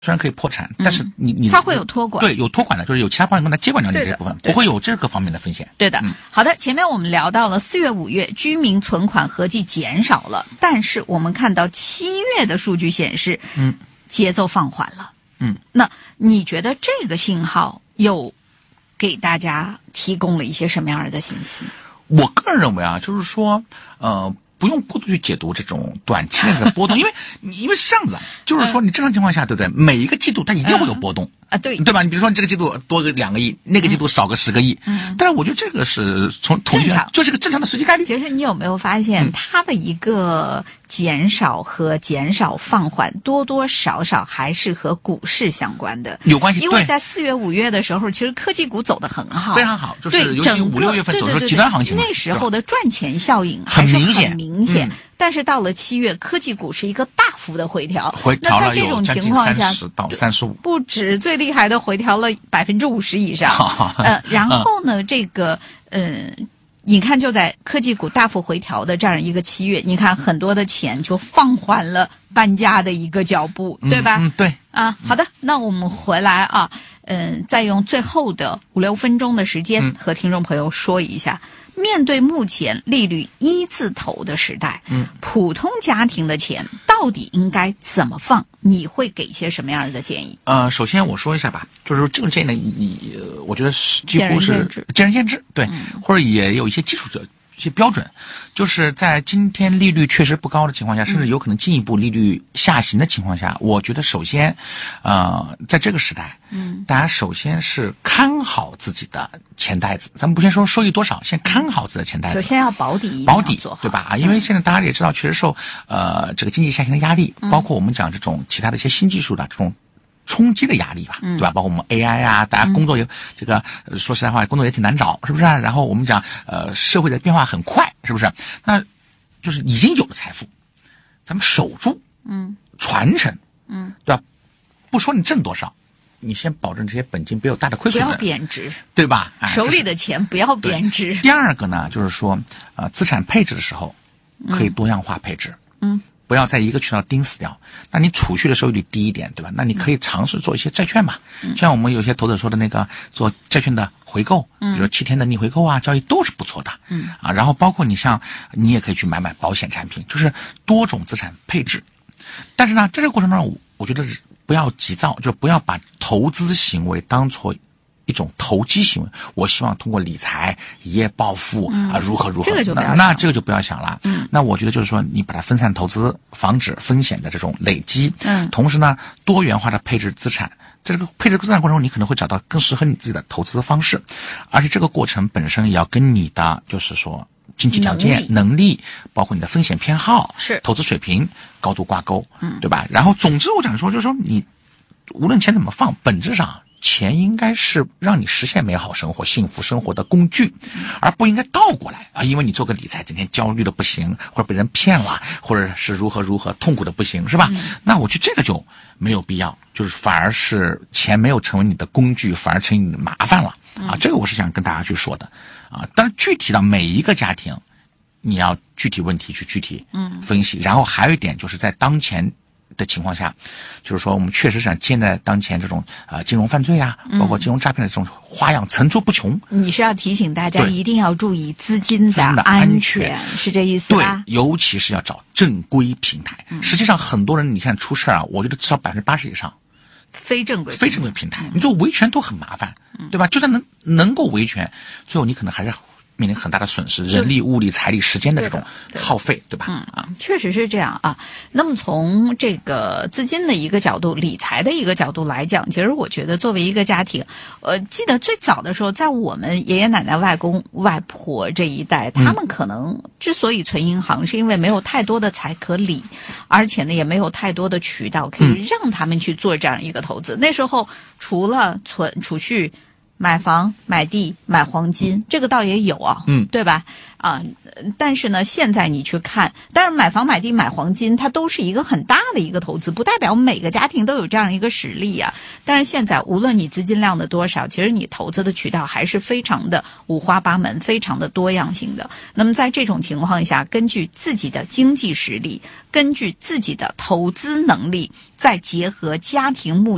虽然可以破产，但是你它会有托管， 对，有托管的，就是有其他保险公司来接管掉你这部分，不会有这个方面的风险。 对的。好的，前面我们聊到了4月、5月居民存款合计减少了，但是我们看到7月的数据显示，节奏放缓了。那你觉得这个信号又给大家提供了一些什么样的信息？ 我个人认为啊，就是说，不用过度去解读这种短期内的波动，因为是这样子，就是说你正常情况下，对不对？每一个季度它一定会有波动对吧？你比如说你这个季度多个2个亿，那个季度少个10个亿，但是我觉得这个是从统计上就是个正常的随机概率。 其实你有没有发现它的一个减少和减少放缓多多少少还是和股市相关的， 有关系。 因为在4月、5月的时候，其实科技股走得很好， 非常好，就是尤其5、6月份走的时候极端行情， 那时候的赚钱效应很明显。 但是到了7月，科技股是一个大幅的回调， 那在这种情况下 ，30%到35%， 不止最厉害的回调了50%以上。然后呢，这个你看就在科技股大幅回调的这样一个7月，你看很多的钱就放缓了搬家的一个脚步，对吧？ 对啊，好的，那我们回来啊，再用最后的5、6分钟的时间和听众朋友说一下。面对目前利率1字头的时代，普通家庭的钱到底应该怎么放？你会给些什么样的建议？ 首先我说一下吧，就是说这个建议呢，我觉得是几乎是见仁见智，对，或者也有一些基础的一些标准，就是在今天利率确实不高的情况下，甚至有可能进一步利率下行的情况下，我觉得首先，在这个时代，大家首先是看好自己的钱袋子，咱们不先说收益多少，先看好自己的钱袋子， 首先要保底， 对吧？因为现在大家也知道，确实受这个经济下行的压力，包括我们讲这种其他的一些新技术的这种冲击的压力吧，对吧？包括我们 AI 啊，大家工作也这个说实在话，工作也挺难找，是不是？然后我们讲社会的变化很快，是不是？那就是已经有的财富，咱们守住，传承，对吧？不说你挣多少，你先保证这些本金不要有大的亏损， 不要贬值， 对吧？ 手里的钱不要贬值。 第二个呢，就是说资产配置的时候可以多样化配置，不要在一个渠道盯死掉。那你储蓄的收益率低一点，对吧？那你可以尝试做一些债券嘛，像我们有些投资者说的那个做债券的回购，比如说7天的逆回购啊，交易都是不错的。然后包括你也可以去买保险产品，就是多种资产配置。但是呢，在这个过程中，我觉得不要急躁，就不要把投资行为当作一种投机行为。我希望通过理财一夜暴富如何， 这个就不要想， 那这个就不要想了。那我觉得就是说，你把它分散投资，防止风险的这种累积。同时呢，多元化的配置资产。在这个配置资产过程中，你可能会找到更适合你自己的投资方式，而且这个过程本身也要跟你的就是说经济条件、能力，包括你的风险偏好、投资水平高度挂钩，对吧？然后总之我想说，就是说你无论钱怎么放，本质上钱应该是让你实现美好生活、幸福生活的工具，而不应该倒过来啊！因为你做个理财，整天焦虑的不行，或者被人骗了，或者是如何痛苦的不行，是吧？那我觉得这个就没有必要，就是反而是钱没有成为你的工具，反而成为你的麻烦了啊！这个我是想跟大家去说的啊。但是具体到每一个家庭，你要具体问题去具体分析。然后还有一点就是在当前的情况下，就是说我们确实想现在当前这种金融犯罪啊，包括金融诈骗的这种花样层出不穷。 你是要提醒大家一定要注意资金的安全，是这意思吧？ 对，尤其是要找正规平台。实际上很多人你看出事啊，我觉得至少80%以上非正规平台，你做维权都很麻烦，对吧？就算能够维权，最后你可能还是面临很大的损失，人力、物力、财力、时间的这种耗费，对吧？ 确实是这样啊。那么从这个资金的一个角度、理财的一个角度来讲，其实我觉得作为一个家庭，记得最早的时候，在我们爷爷奶奶、外公外婆这一代，他们可能之所以存银行，是因为没有太多的财可理，而且呢，也没有太多的渠道可以让他们去做这样一个投资。那时候除了储蓄、买房、买地、买黄金，这个倒也有啊，对吧？但是呢，现在你去看，但是买房、买地、买黄金，它都是一个很大的一个投资，不代表每个家庭都有这样一个实力啊。但是现在，无论你资金量的多少，其实你投资的渠道还是非常的五花八门、非常的多样性的。那么在这种情况下，根据自己的经济实力，根据自己的投资能力，再结合家庭目